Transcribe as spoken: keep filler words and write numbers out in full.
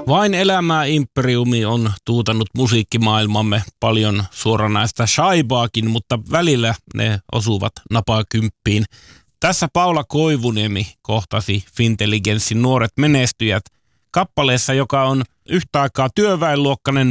Vain elämää Imperiumi on tuutannut musiikkimaailmamme paljon suoranaista shaibaakin, mutta välillä ne osuvat napakymppiin. Tässä Paula Koivuniemi kohtasi Fintelligenssin nuoret menestyjät kappaleessa, joka on yhtä aikaa työväenluokkainen